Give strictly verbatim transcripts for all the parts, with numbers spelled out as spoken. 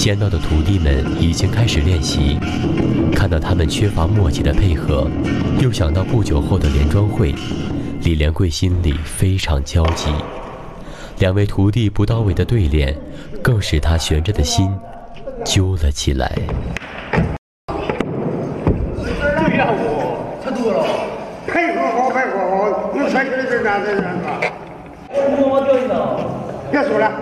先到的徒弟们已经开始练习，看到他们缺乏默契的配合，又想到不久后的连庄会，李连贵心里非常焦急。两位徒弟不到位的对练，更使他悬着的心揪了起来。 对呀，我太多了，配合好，配合好，能传起来这样这样子。我我掉一刀，别说了。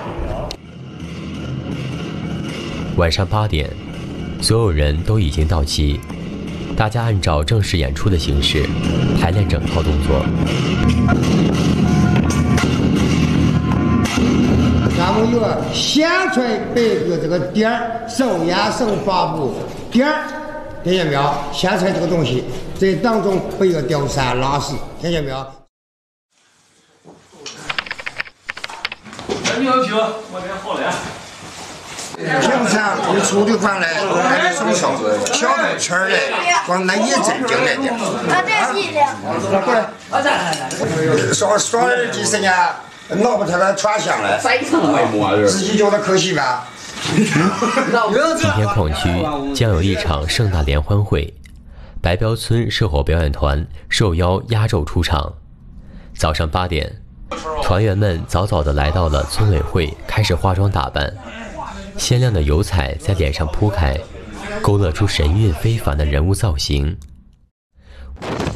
晚上八点，所有人都已经到齐，大家按照正式演出的形式排练整套动作。 咱们要现出来摆个这个点儿，手压手发布点儿，听见没有？现出来这个东西，在当中不要掉三拉四，听见没有？ 你好，酒，我这好了。 平常你出的饭来，还得送烧，小肚圈儿来，光那一针经来的。 啊，这是的。 过来，啊，来，少少二几十年，脑不太个传香了，自己觉得可惜吧？ 今天矿区将有一场盛大联欢会，白标村社火表演团受邀压轴出场。早上八点，团员们早早地来到了村委会，开始化妆打扮。鲜亮的油彩在脸上铺开，勾勒出神韵非凡的人物造型。